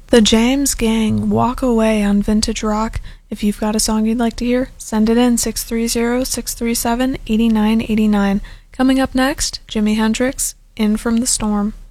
The James Gang, Walk Away on Vintage Rock. If you've got a song you'd like to hear, send it in 630-637-8989. Coming up next, Jimi Hendrix, In From the Storm.